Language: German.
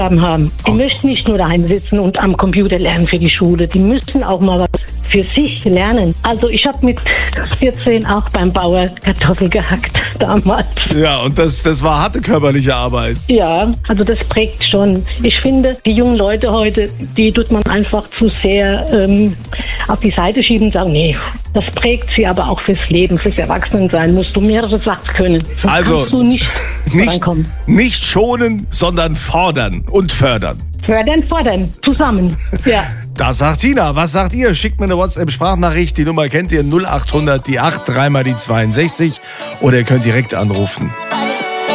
Aufgaben haben. Die möchten nicht nur daheim sitzen und am Computer lernen für die Schule. Die müssen auch mal was für sich lernen. Also ich habe mit 14 auch beim Bauer Kartoffel gehackt damals. Ja, und das war harte körperliche Arbeit. Ja, also das prägt schon. Ich finde, die jungen Leute heute, die tut man einfach zu sehr auf die Seite schieben und sagen, nee, das prägt sie aber auch fürs Leben, fürs Erwachsenensein. Musst du mehrere Sachen können. Sonst Also kannst du nicht vorankommen. Nicht schonen, sondern fordern und fördern. Fordern, zusammen. Ja. Das sagt Tina. Was sagt ihr? Schickt mir eine WhatsApp-Sprachnachricht. Die Nummer kennt ihr, 0800 die 8 3 mal die 62. Oder ihr könnt direkt anrufen.